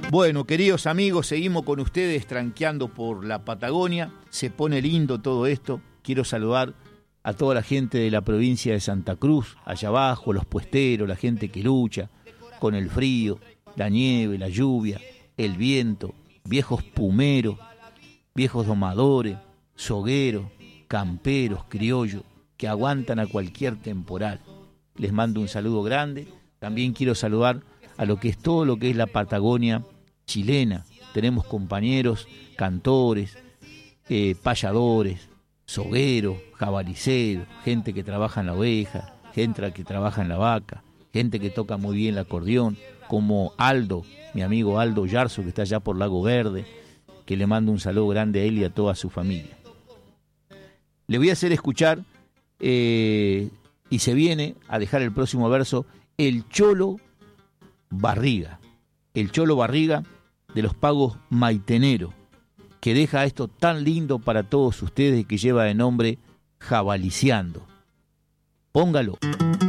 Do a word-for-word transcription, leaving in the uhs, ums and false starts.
Bueno, queridos amigos, seguimos con ustedes tranqueando por la Patagonia. Se pone lindo todo esto. Quiero saludar a toda la gente de la provincia de Santa Cruz, allá abajo, los puesteros, la gente que lucha con el frío, la nieve, la lluvia, el viento, viejos pumeros, viejos domadores, sogueros, camperos, criollos, que aguantan a cualquier temporal. Les mando un saludo grande. También quiero saludar a lo que es todo lo que es la Patagonia chilena. Tenemos compañeros, cantores, eh, payadores, sogueros, jabaliceros, gente que trabaja en la oveja, gente que trabaja en la vaca, gente que toca muy bien el acordeón, como Aldo, mi amigo Aldo Yarzo, que está allá por Lago Verde, que le mando un saludo grande a él y a toda su familia. Le voy a hacer escuchar, eh, y se viene a dejar el próximo verso, el Cholo Barriga, el Cholo Barriga de los Pagos Maiteneros, que deja esto tan lindo para todos ustedes que lleva de nombre Jabaliciando. Póngalo.